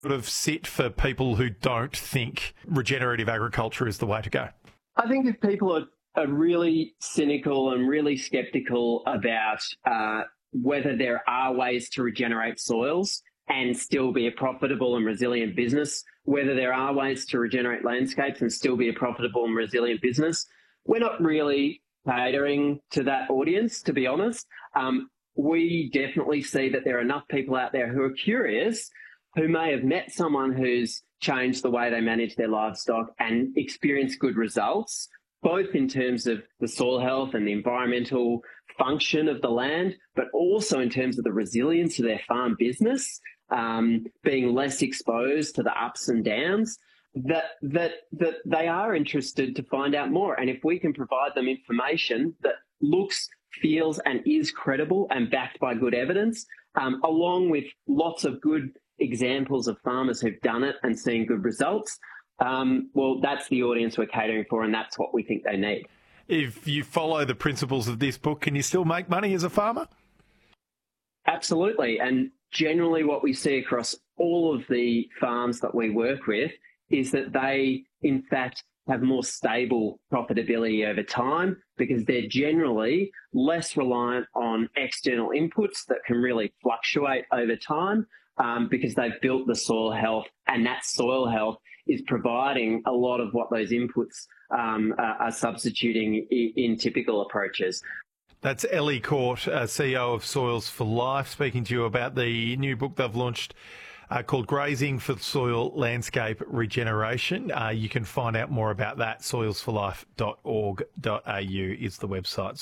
sort of sit for people who don't think regenerative agriculture is the way to go? I think if people are really cynical and really sceptical about whether there are ways to regenerate soils and still be a profitable and resilient business, whether there are ways to regenerate landscapes and still be a profitable and resilient business, we're not really catering to that audience, to be honest. We definitely see that there are enough people out there who are curious, who may have met someone who's changed the way they manage their livestock and experienced good results, both in terms of the soil health and the environmental function of the land, but also in terms of the resilience of their farm business, being less exposed to the ups and downs, that they are interested to find out more. And if we can provide them information that looks, feels and is credible and backed by good evidence, along with lots of good examples of farmers who've done it and seen good results, well, that's the audience we're catering for, and that's what we think they need. If you follow the principles of this book, can you still make money as a farmer? Absolutely. And generally what we see across all of the farms that we work with is that they, in fact, have more stable profitability over time because they're generally less reliant on external inputs that can really fluctuate over time because they've built the soil health, and that soil health is providing a lot of what those inputs are substituting in typical approaches. That's Ellie Court, CEO of Soils for Life, speaking to you about the new book they've launched called Grazing for Soil Landscape Regeneration. You can find out more about that. soilsforlife.org.au is the website,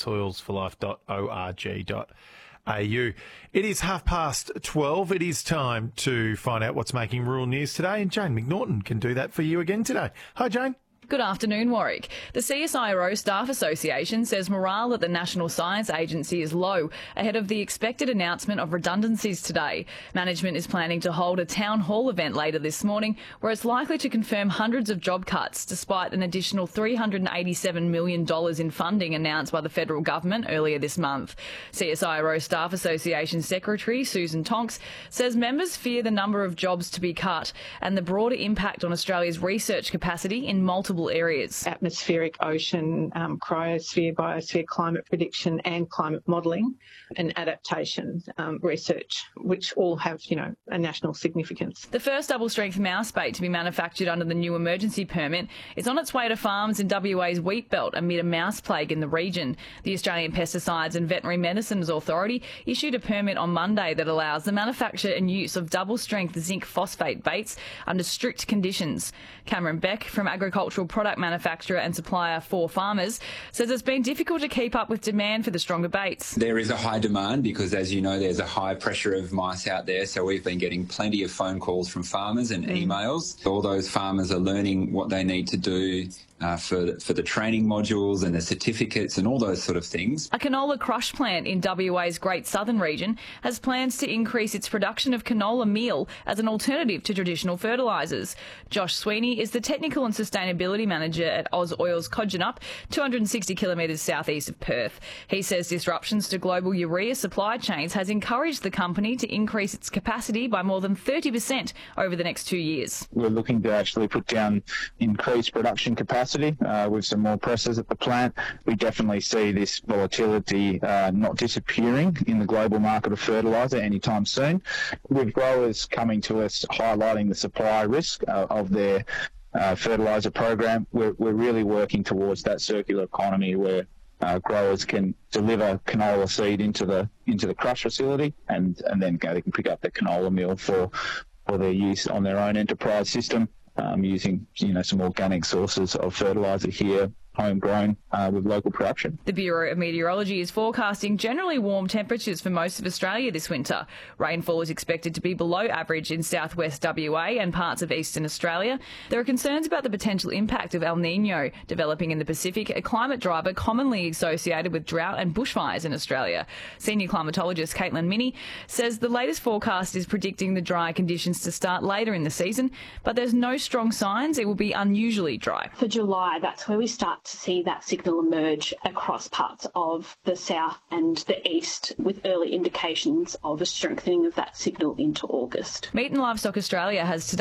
soilsforlife.org.au. It is 12:30. It is time to find out what's making rural news today, and Jane McNaughton can do that for you again today. Hi, Jane. Good afternoon, Warwick. The CSIRO Staff Association says morale at the National Science Agency is low ahead of the expected announcement of redundancies today. Management is planning to hold a town hall event later this morning where it's likely to confirm hundreds of job cuts despite an additional $387 million in funding announced by the federal government earlier this month. CSIRO Staff Association Secretary Susan Tonks says members fear the number of jobs to be cut and the broader impact on Australia's research capacity in multiple areas. Atmospheric, ocean, cryosphere, biosphere, climate prediction and climate modelling and adaptation research, which all have, a national significance. The first double-strength mouse bait to be manufactured under the new emergency permit is on its way to farms in WA's wheat belt amid a mouse plague in the region. The Australian Pesticides and Veterinary Medicines Authority issued a permit on Monday that allows the manufacture and use of double-strength zinc phosphate baits under strict conditions. Cameron Beck from Agricultural Product Manufacturer and Supplier for Farmers says it's been difficult to keep up with demand for the stronger baits. There is a high demand because, as you know, there's a high pressure of mice out there, so we've been getting plenty of phone calls from farmers and emails. All those farmers are learning what they need to do for the training modules and the certificates and all those sort of things. A canola crush plant in WA's Great Southern region has plans to increase its production of canola meal as an alternative to traditional fertilisers. Josh Sweeney is the Technical and Sustainability Manager at Oz Oils Kojonup, 260 kilometres southeast of Perth. He says disruptions to global urea supply chains has encouraged the company to increase its capacity by more than 30% over the next 2 years. We're looking to actually put down increased production capacity with some more presses at the plant. We definitely see this volatility not disappearing in the global market of fertiliser anytime soon. With growers coming to us highlighting the supply risk of their fertiliser program, we're really working towards that circular economy where growers can deliver canola seed into the crush facility and then they can pick up the canola meal for their use on their own enterprise system. Using some organic sources of fertiliser here, homegrown with local production. The Bureau of Meteorology is forecasting generally warm temperatures for most of Australia this winter. Rainfall is expected to be below average in southwest WA and parts of eastern Australia. There are concerns about the potential impact of El Niño developing in the Pacific, a climate driver commonly associated with drought and bushfires in Australia. Senior climatologist Caitlin Minnie says the latest forecast is predicting the dry conditions to start later in the season, but there's no strong signs it will be unusually dry. For July, that's where we start start to see that signal emerge across parts of the south and the east, with early indications of a strengthening of that signal into August. Meat and Livestock Australia has today